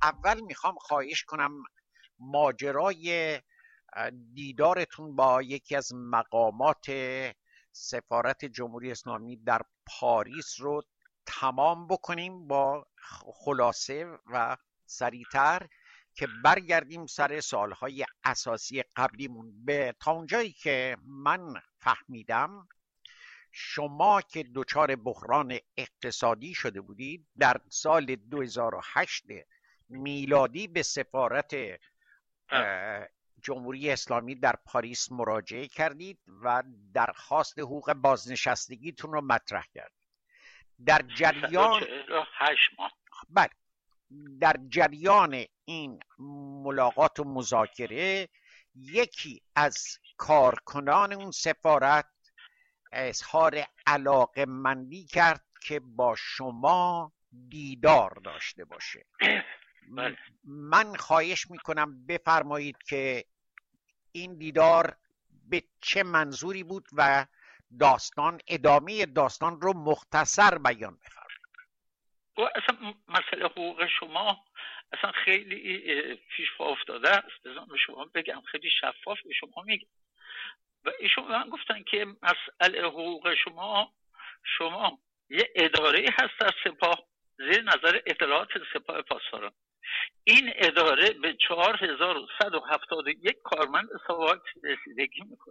اول میخوام خواهش کنم ماجرای دیدارتون با یکی از مقامات سفارت جمهوری اسلامی در پاریس رو تمام بکنیم با خلاصه و سریعتر که برگردیم سر سوالهای اساسی قبلیمون. به تا اونجایی که من فهمیدم شما که دچار بحران اقتصادی شده بودید در سال 2008 میلادی به سفارت جمهوری اسلامی در پاریس مراجعه کردید و درخواست حقوق بازنشستگیتون رو مطرح کردید. در جریان 8 ماه بله، در جریان این ملاقات و مذاکره یکی از کارکنان اون سفارت اظهار علاقه‌مندی کرد که با شما دیدار داشته باشه. من خواهش میکنم بفرمایید که این دیدار به چه منظوری بود و ادامه داستان رو مختصر بیان بفرمایید. اصلا مسئله حقوق شما اصلا خیلی پیش پا افتاده است. بذار به شما بگم، خیلی شفاف به شما میگم. و ایشون من گفتن که مسئله حقوق شما یه اداره هست در سپاه زیر نظر اطلاعات سپاه پاسداران. این اداره به 4171 کارمند ساواک رسیدگی میکنه.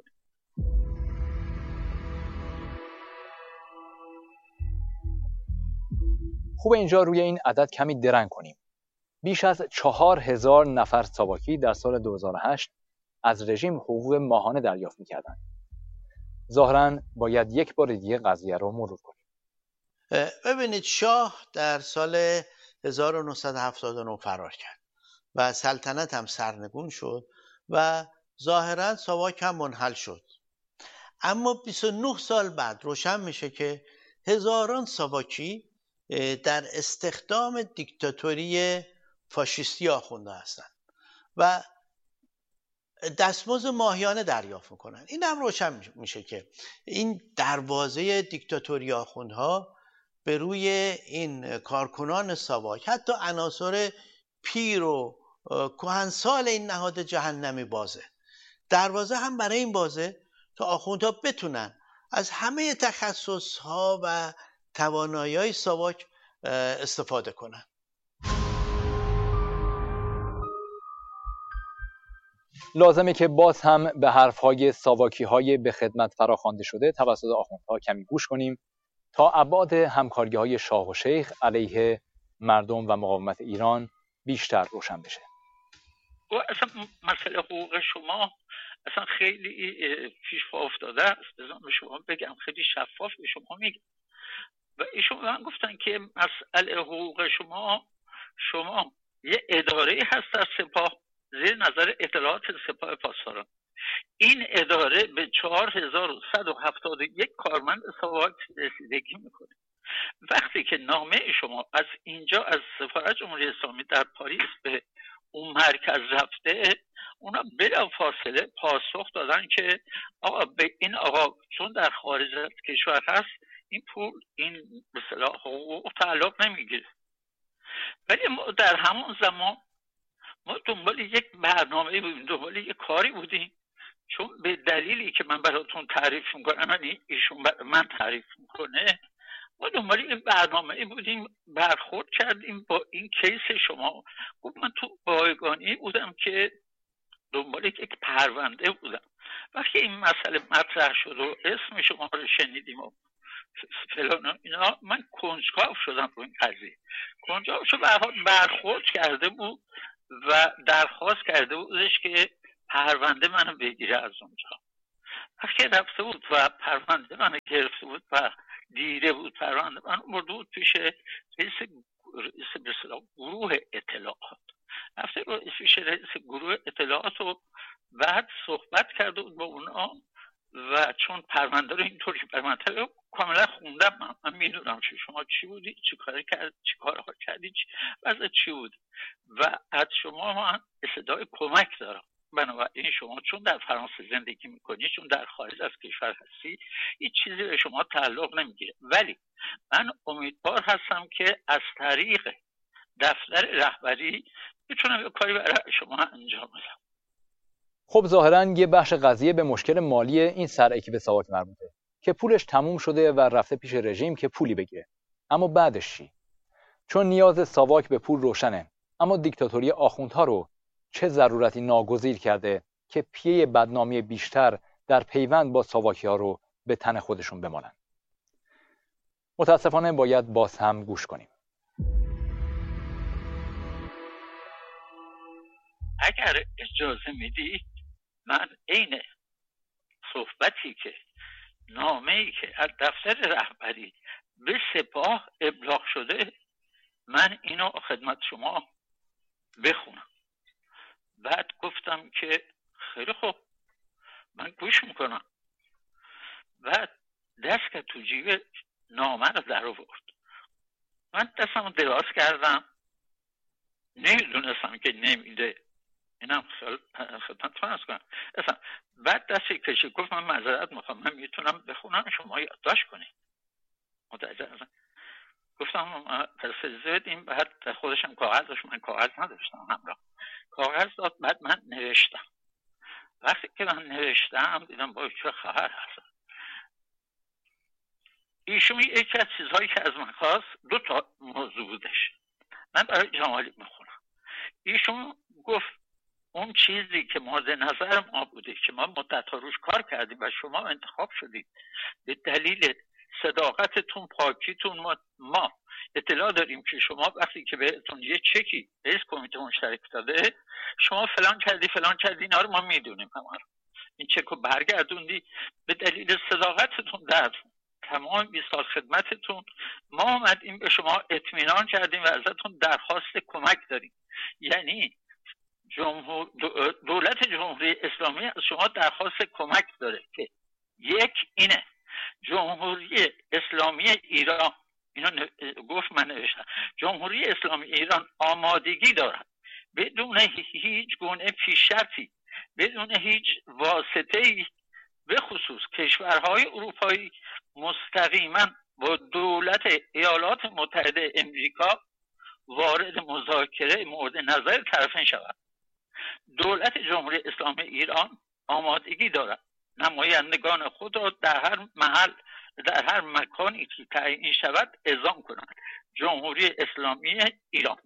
خوب اینجا روی این عدد کمی درنگ کنیم. بیش از 4000 نفر ساواکی در سال 2008 از رژیم حقوق ماهانه دریافت می‌کردند. ظاهراً باید یک بار دیگه قضیه رو مرور کنیم. ببینید، شاه در سال 1979 فرار کرد و سلطنت هم سرنگون شد و ظاهراً ساواک هم منحل شد. اما 29 سال بعد روشن میشه که هزاران ساواکی در استخدام دیکتاتوری فاشیستی آخونده هستند و دستمزد ماهیانه دریافت میکنن. این هم روشن میشه که این دروازه دیکتاتوری آخوندها به روی این کارکنان ساواک، حتی عناصر پیر و کهنسال این نهاد جهنمی بازه. دروازه هم برای این بازه تا آخوندها بتونن از همه تخصصها و توانایی‌های ساواک استفاده کنن. لازمه که باز هم به حرف‌های ساواکی‌های به خدمت فراخوانده شده توسط آخوندها کمی گوش کنیم تا ابعاد همکاری‌های شاه و شیخ علیه مردم و مقاومت ایران بیشتر روشن بشه. اصلا مسئله حقوق شما اصلا خیلی پیش پا افتاده است. بذار به شما بگم، خیلی شفاف به شما میگم. و ایشون من گفتن که مسئله حقوق شما یه اداره هست در سپاه زیر نظر اطلاعات سپاه پاسداران. این اداره به 4171 کارمند ساواک رسیدگی میکنه. وقتی که نامه شما از اینجا از سفارت جمهوری اسلامی در پاریس به اون مرکز رفته، اونا بلافاصله پاسخ دادن که آقا به این آقا چون در خارج از کشور هست این پول، این به اصطلاح حقوق تعلق نمیگیره. ولی ما در همون زمان ما دنبال یک برنامه بودیم، دنبال یک کاری بودیم، چون به دلیلی که من براتون تعریف میکنم، یعنی ایشون من تعریف میکنه، ما دنبال یک برنامه بودیم، برخورد کردیم با این کیس شما. گفت من تو بایگانی بودم که دنبال یک پرونده بودم. وقتی این مسئله مطرح شد و اسم شما رو شنیدیم و فلان اینا، من کنجکاو شدم رو این قضیه. کنجکاو شد، برخورد کرده بود و درخواست کرده بودش که پرونده منو بگیره از اونجا. وقتی رفته بود و پرونده منو گرفته بود و دیده بود پرونده من، برده بود پیش رئیس گروه اطلاعات. رفته پیش رئیس گروه اطلاعات و بعد صحبت کرده بود با اونا و چون پرونده رو اینطوری پرونده کاملا خوندم، من میدونم شما چی بودی، چی کارها کردی، وضع چی بود و از شما من استدعای کمک دارم. بنابراین شما چون در فرانسه زندگی میکنی، چون در خارج از کشور هستی، هیچ چیزی به شما تعلق نمیگیره. ولی من امیدوار هستم که از طریق دفتر رهبری بتونم یه کاری برای شما انجام بدم. خب ظاهراً یه بخش قضیه به مشکل مالی این سرکیب ساواک مربوطه که پولش تموم شده و رفته پیش رژیم که پولی بگیره. اما بعدش چی؟ چون نیاز ساواک به پول روشنه، اما دیکتاتوری آخوندها رو چه ضرورتی ناگزیر کرده که پیه بدنامی بیشتر در پیوند با ساواکی‌ها رو به تن خودشون بمالن؟ متاسفانه باید باز هم گوش کنیم. اگر اجازه میدی من عین صحبتی که نامه‌ای که از دفتر رهبری به سپاه ابلاغ شده من اینو خدمت شما بخونم. بعد گفتم که خیلی خوب من گوش میکنم. بعد دست که تو جیب نامه رو در آورد. من دستم دراز کردم، نمیدونستم که نمیده، اینم خدمتتون عرض کنم. بعد دستی کشید گفت من معذرت میخوام، من میتونم بخونم شما یادداشت کنید. متوجه هستم. گفتم پس اجازه بدیم. بعد خودشم کاغذ داشت، من کاغذ نداشتم همراه. کاغذ داد، بعد من نوشتم. وقتی که من نوشتم دیدم با چه خبر هست. ایشون یکی از چیزهایی که از من خواست 2 موضوع بودش. من برای جمالی میخونم. ایشون گفت اون چیزی که مورد نظر ما بوده که ما مدت‌ها روش کار کردیم و شما انتخاب شدید به دلیل صداقتتون، پاکیتون، ما اطلاع داریم که شما وقتی که بهتون یه چکی رئیس کمیته مشترک داده شما فلان کردی اینا رو ما میدونیم. این چک رو برگردوندی به دلیل صداقتتون در تمام 20 سال خدمتتون. ما اومدیم به شما اطمینان کردیم و ازتون درخواست کمک داریم. یعنی دولت جمهوری اسلامی از شما درخواست کمک داره که یک اینه جمهوری اسلامی ایران، اینو گفت من نوشتم، جمهوری اسلامی ایران آمادگی دارد بدون هیچ گونه پیش‌شرطی، بدون هیچ واسطه‌ای، به خصوص کشورهای اروپایی مستقیما با دولت ایالات متحده امریکا وارد مذاکره مورد نظر طرفین شود. دولت جمهوری اسلامی ایران آمادگی دارد نمایندگان خود را در هر محل، در هر مکانی که تعیین شود اعزام کنند. جمهوری اسلامی ایران.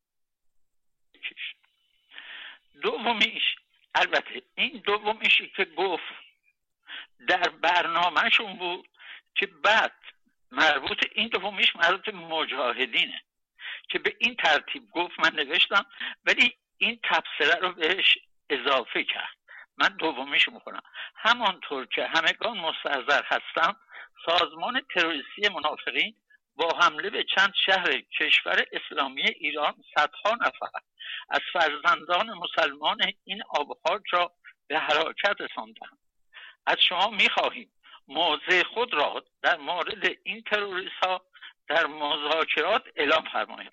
دومیش، البته این دومیشی که گفت در برنامهشون بود که بعد مربوط، این دومیش مربوط مجاهدینه که به این ترتیب گفت. من نوشتم ولی این تبصره رو بهش اضافه کرد. من دومیش میکنم. همانطور که همگان مستحضر هستم سازمان تروریستی منافقین با حمله به چند شهر کشور اسلامی ایران صدها نفر از فرزندان مسلمان این آبخاک را به هلاکت رساندند. از شما میخواهیم موضع خود را در مورد این تروریست ها در مذاکرات اعلام فرمایید.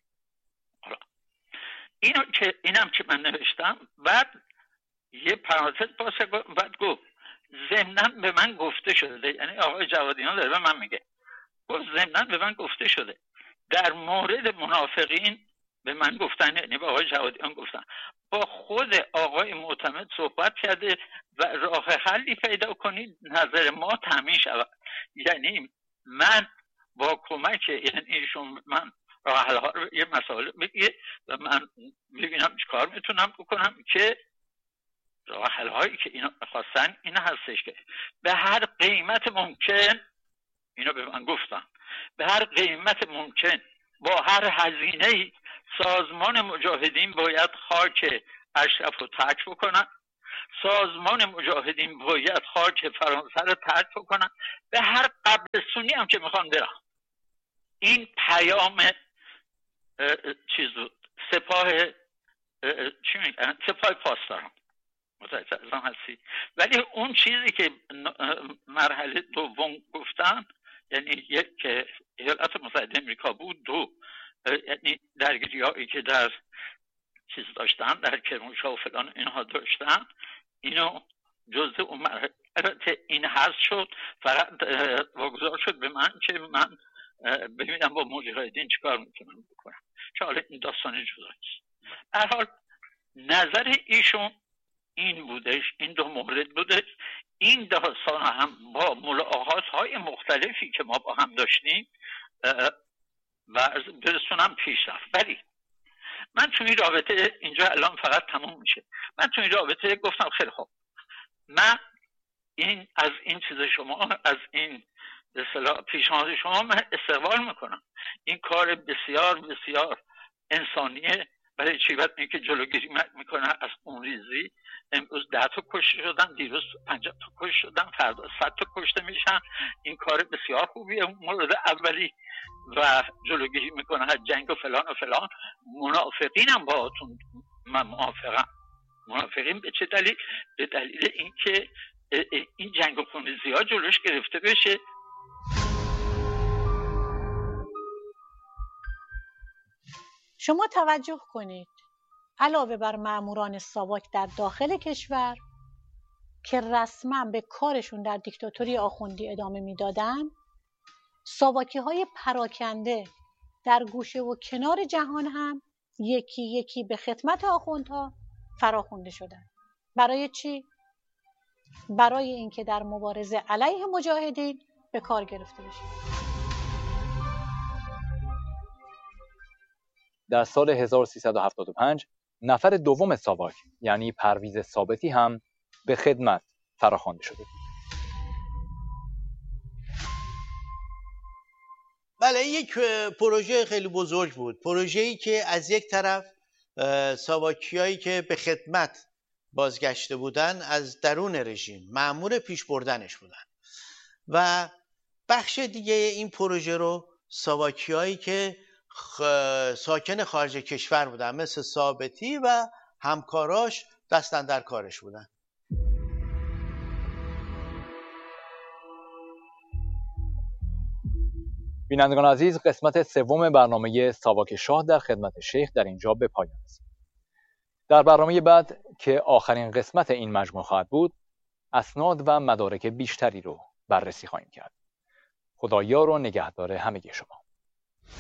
اینم که من نوشتم. بعد یه پرانتز پاسه بعد گفت ضمناً به من گفته شده، یعنی آقای جوادیان داره به من میگه، گفت ضمناً به من گفته شده در مورد منافقین به من گفتن، یعنی به آقای جوادیان گفتن، با خود آقای معتمد صحبت کرده و راه حلی پیدا کنید نظر ما تامین شود. یعنی من با کمک ایشون من راه حل ها یه مسائل بگیه و من ببینم چیکار میتونم بکنم که راه حل هایی که اینا خواستن این هستش که به هر قیمت ممکن، اینو به من گفتن، به هر قیمت ممکن با هر هزینه‌ای سازمان مجاهدین باید خاک اشرف رو ترک بکنن، سازمان مجاهدین باید خاک فرانسه رو ترک بکنن، به هر قبرستونی هم که میخوان برن. این پیام چیز سپاه چی میگن؟ سپاه پاسداران. متوجه هستی؟ ولی اون چیزی که مرحله دوم گفتن، یعنی یک که ایالات متحده امریکا بود، دو یعنی درگیری‌هایی که در چیز داشتن، در کرمانشاه و فلان اینها داشتن، اینو جزء اون مرحله این حذف شد. فقط واگذار شد به من که من ببینم با مجاهدین چیکار میتونم بکنم. چون حالا این داستان جداست. هر حال نظر ایشون این بودش، این دو مورد بودش. این داستان هم با ملاقات های مختلفی که ما با هم داشتیم و برسونم پیش رفت. ولی من تو این رابطه، اینجا الان فقط تموم میشه، من تو این رابطه گفتم خیلی خوب، من از این چیز شما، از این به اصطلاح پیشنهاد شما من استقبال میکنم. این کار بسیار بسیار انسانیه. برای چی؟ بعد اینکه جلوگیری میکنه از خونریزی. امروز 10 تا کشته شدن، دیروز 50 تا کشته شدن، فردا 100 تا کشته میشن. این کار بسیار خوبیه مورد اولی و جلوگیری میکنه از جنگ و فلان و فلان. منافقینم باهاتون من موافقم. منافقین به چه دلیل؟ به دلیل اینکه این جنگ و خونریزی ها جلوش گرفته بشه. شما توجه کنید، علاوه بر ماموران ساواک در داخل کشور که رسما به کارشون در دیکتاتوری آخوندی ادامه میدادن، ساواکی های پراکنده در گوشه و کنار جهان هم یکی یکی به خدمت آخوندها فراخوانده شدن. برای چی؟ برای اینکه در مبارزه علیه مجاهدین به کار گرفته بشه. در سال 1375 نفر دوم ساواک یعنی پرویز ثابتی هم به خدمت فراخوانده شده. بله، یک پروژه خیلی بزرگ بود. پروژه‌ای که از یک طرف ساواکیایی که به خدمت بازگشته بودن از درون رژیم مأمور پیش بردنش بودن و بخش دیگه این پروژه رو ساواکیایی که ساکن خارج کشور بودن مثل ثابتی و همکاراش دستن در کارش بودن. بینندگان عزیز، قسمت سوم برنامه ساواک شاه در خدمت شیخ در اینجا به پایان است. در برنامه بعد که آخرین قسمت این مجموعه خواهد بود، اسناد و مدارک بیشتری رو بررسی خواهیم کرد. خدایا و نگهدار همگی شما.